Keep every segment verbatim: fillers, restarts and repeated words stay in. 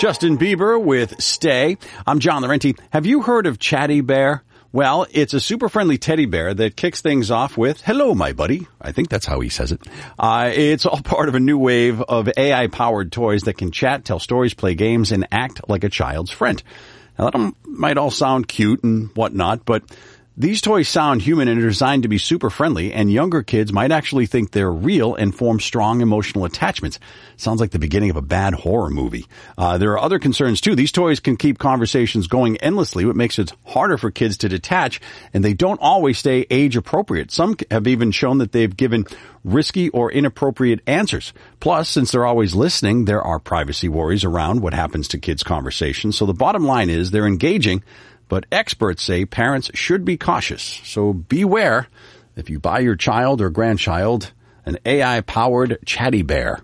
Justin Bieber with Stay. I'm John Laurenti. Have you heard of Chatty Bear? Well, it's a super friendly teddy bear that kicks things off with, hello, my buddy. I think that's how he says it. Uh, it's all part of a new wave of A I-powered toys that can chat, tell stories, play games, and act like a child's friend. Now, that might all sound cute and whatnot, but these toys sound human and are designed to be super friendly, and younger kids might actually think they're real and form strong emotional attachments. Sounds like the beginning of a bad horror movie. Uh, there are other concerns too. These toys can keep conversations going endlessly, what makes it harder for kids to detach, and they don't always stay age appropriate. Some have even shown that they've given risky or inappropriate answers. Plus, since they're always listening, there are privacy worries around what happens to kids' conversations. So the bottom line is they're engaging, but experts say parents should be cautious. So beware if you buy your child or grandchild an A I-powered Chatty Bear.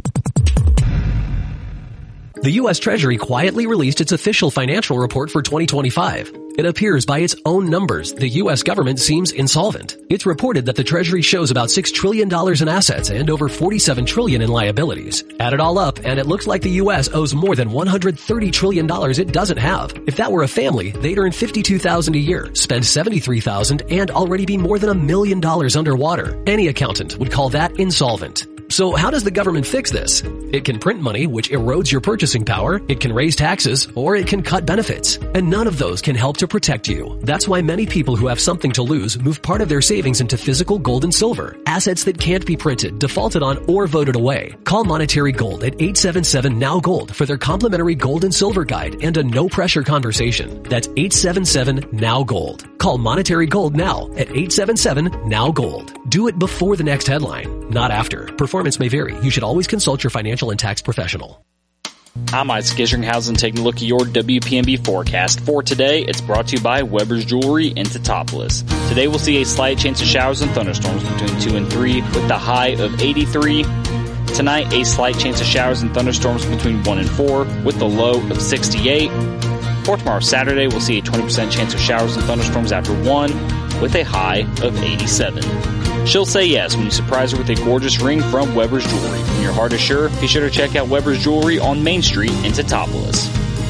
The U S Treasury quietly released its official financial report for twenty twenty-five. It appears by its own numbers, the U S government seems insolvent. It's reported that the Treasury shows about six trillion dollars in assets and over forty-seven trillion dollars in liabilities. Add it all up, and it looks like the U S owes more than one hundred thirty trillion dollars it doesn't have. If that were a family, they'd earn fifty-two thousand dollars a year, spend seventy-three thousand dollars, and already be more than a million dollars underwater. Any accountant would call that insolvent. So how does the government fix this? It can print money, which erodes your purchasing power, it can raise taxes, or it can cut benefits. And none of those can help to protect you. That's why many people who have something to lose move part of their savings into physical gold and silver, assets that can't be printed, defaulted on, or voted away. Call Monetary Gold at eight seven seven N O W Gold for their complimentary gold and silver guide and a no-pressure conversation. That's eight seven seven N O W Gold. Call Monetary Gold now at eight seven seven N O W Gold. Do it before the next headline, not after. Performance may vary. You should always consult your financial and tax professional. I'm Isaac Isringhausen taking a look at your W P M B forecast for today. It's brought to you by Weber's Jewelry in Teutopolis. Today we'll see a slight chance of showers and thunderstorms between two and three with the high of eighty-three. Tonight, a slight chance of showers and thunderstorms between one and four with the low of sixty-eight. For tomorrow, Saturday, we'll see a twenty percent chance of showers and thunderstorms after one with a high of eighty-seven. She'll say yes when you surprise her with a gorgeous ring from Weber's Jewelry. When your heart is sure, be sure to check out Weber's Jewelry on Main Street in Teutopolis.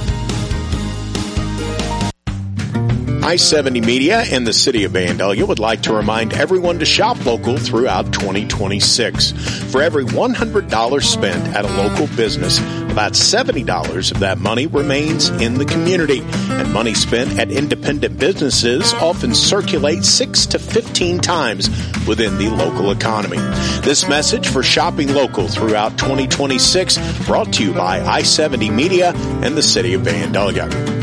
I seventy Media and the City of Vandalia would like to remind everyone to shop local throughout twenty twenty-six. For every one hundred dollars spent at a local business, about seventy dollars of that money remains in the community. And money spent at independent businesses often circulates six to fifteen times within the local economy. This message for shopping local throughout twenty twenty-six brought to you by I seventy Media and the City of Vandalia.